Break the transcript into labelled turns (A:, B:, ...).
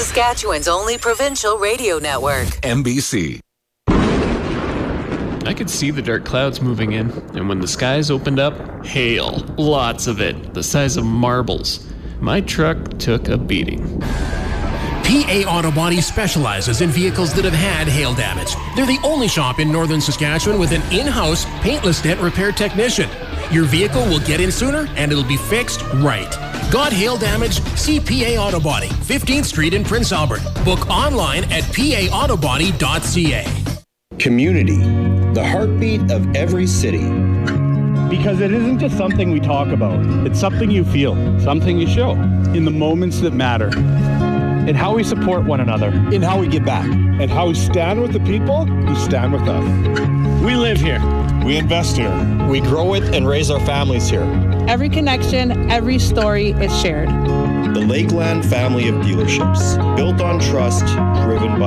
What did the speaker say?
A: Saskatchewan's only provincial radio network.
B: MBC.
C: I could see the dark clouds moving in, and when the skies opened up, hail. Lots of it, the size of marbles. My truck took a beating.
D: PA Auto Body specializes in vehicles that have had hail damage. They're the only shop in northern Saskatchewan with an in-house paintless dent repair technician. Your vehicle will get in sooner and it'll be fixed right. Got hail damage? See PA Auto Body, 15th Street in Prince Albert. Book online at pautobody.ca.
E: Community, the heartbeat of every city.
F: Because it isn't just something we talk about. It's something you feel, something you show in the moments that matter. In how we support one another.
G: In how we give back.
H: And how we stand with the people who stand with us.
F: We live here.
H: We invest here.
G: We grow it and raise our families here.
I: Every connection, every story is shared.
E: The Lakeland family of dealerships, built on trust, driven by